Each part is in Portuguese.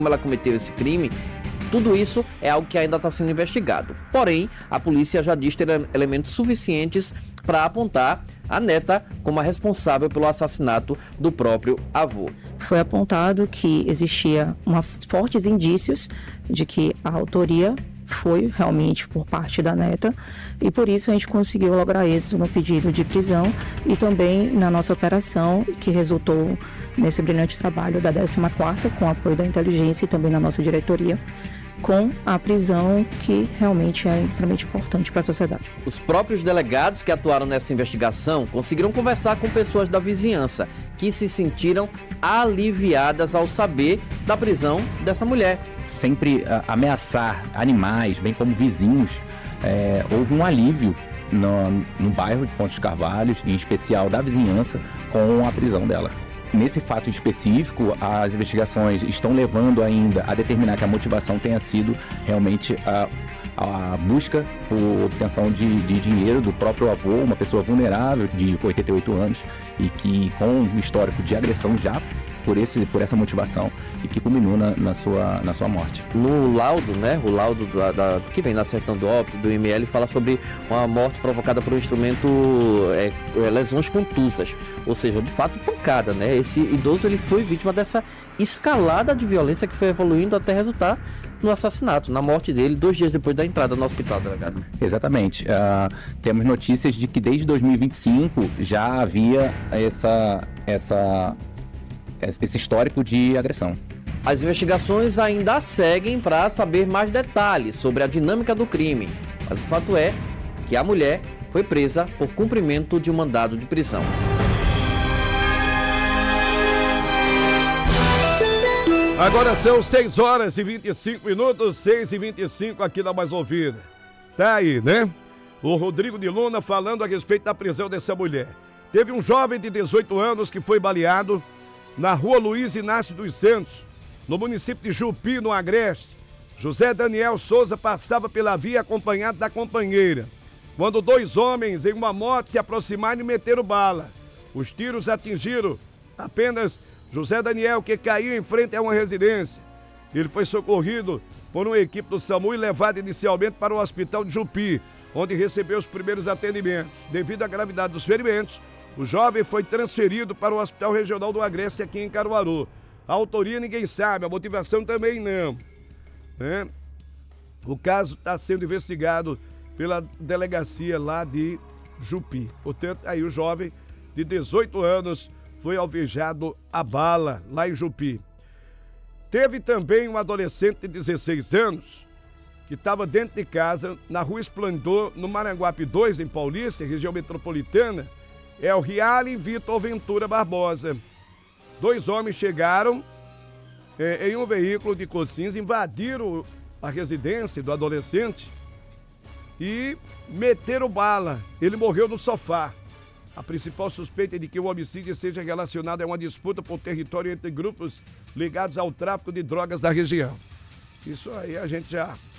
como ela cometeu esse crime. Tudo isso é algo que ainda está sendo investigado. Porém, a polícia já diz ter elementos suficientes para apontar a neta como a responsável pelo assassinato do próprio avô. Foi apontado que existia fortes indícios de que a autoria foi realmente por parte da neta, e por isso a gente conseguiu lograr êxito no pedido de prisão e também na nossa operação, que resultou nesse brilhante trabalho da 14ª, com apoio da inteligência e também na nossa diretoria, com a prisão, que realmente é extremamente importante para a sociedade. Os próprios delegados que atuaram nessa investigação conseguiram conversar com pessoas da vizinhança, que se sentiram aliviadas ao saber da prisão dessa mulher. Sempre ameaçar animais, bem como vizinhos, houve um alívio no bairro de Pontes Carvalhos, em especial da vizinhança, com a prisão dela. Nesse fato específico, as investigações estão levando ainda a determinar que a motivação tenha sido realmente a busca por obtenção de dinheiro do próprio avô, uma pessoa vulnerável de 88 anos e que com um histórico de agressão já por essa motivação e que culminou na sua morte. No laudo, né, o laudo que vem na certidão do óbito, do IML, fala sobre uma morte provocada por um instrumento, lesões contusas, ou seja, de fato pancada, né? Esse idoso, ele foi vítima dessa escalada de violência que foi evoluindo até resultar no assassinato, na morte dele 2 dias depois da entrada no hospital, delegado. Exatamente. Temos notícias de que desde 2025 já havia esse histórico de agressão. As investigações ainda seguem para saber mais detalhes sobre a dinâmica do crime, mas o fato é que a mulher foi presa por cumprimento de um mandado de prisão. Agora são 6 horas e 25 minutos, 6h25 aqui na Mais Ouvida. Tá aí, né? O Rodrigo de Luna falando a respeito da prisão dessa mulher. Teve um jovem de 18 anos que foi baleado na rua Luiz Inácio dos Santos, no município de Jupi, no Agreste. José Daniel Souza passava pela via acompanhado da companheira, quando 2 homens em uma moto se aproximaram e meteram bala. Os tiros atingiram apenas José Daniel, que caiu em frente a uma residência. Ele foi socorrido por uma equipe do SAMU e levado inicialmente para o hospital de Jupi, onde recebeu os primeiros atendimentos. Devido à gravidade dos ferimentos, o jovem foi transferido para o Hospital Regional do Agreste, aqui em Caruaru. A autoria ninguém sabe, a motivação também não, né? O caso está sendo investigado pela delegacia lá de Jupi. Portanto, aí o jovem de 18 anos foi alvejado a bala lá em Jupi. Teve também um adolescente de 16 anos que estava dentro de casa, na Rua Esplendor, no Maranguape 2, em Paulista, região metropolitana. É o Rialen Vitor Ventura Barbosa. 2 homens chegaram em um veículo de cor cinza, invadiram a residência do adolescente e meteram bala. Ele morreu no sofá. A principal suspeita é de que o homicídio seja relacionado a uma disputa por território entre grupos ligados ao tráfico de drogas da região. Isso aí a gente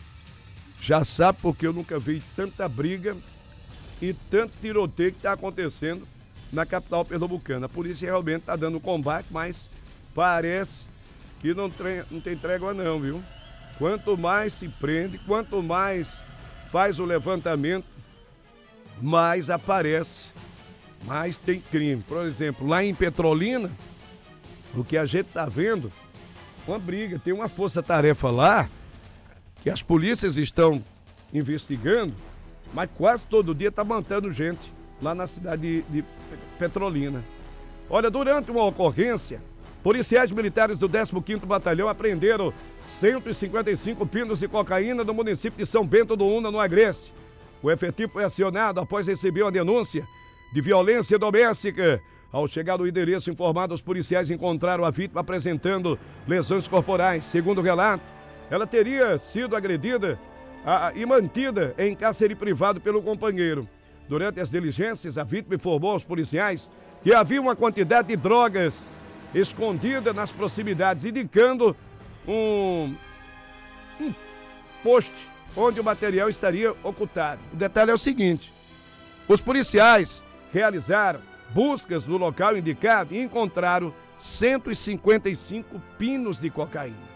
já sabe, porque eu nunca vi tanta briga e tanto tiroteio que está acontecendo na capital pernambucana. A polícia realmente está dando combate, mas parece que não tem trégua não, viu? Quanto mais se prende, quanto mais faz o levantamento, mais aparece, mais tem crime. Por exemplo, lá em Petrolina, o que a gente está vendo, uma briga, tem uma força-tarefa lá, que as polícias estão investigando, mas quase todo dia está matando gente lá na cidade de Petrolina. Olha, durante uma ocorrência, policiais militares do 15º Batalhão apreenderam 155 pinos de cocaína no município de São Bento do Una, no Agreste. O efetivo foi acionado após receber uma denúncia de violência doméstica. Ao chegar no endereço informado, os policiais encontraram a vítima apresentando lesões corporais. Segundo o relato, ela teria sido agredida e mantida em cárcere privado pelo companheiro. Durante as diligências, a vítima informou aos policiais que havia uma quantidade de drogas escondida nas proximidades, indicando um poste onde o material estaria ocultado. O detalhe é o seguinte: os policiais realizaram buscas no local indicado e encontraram 155 pinos de cocaína.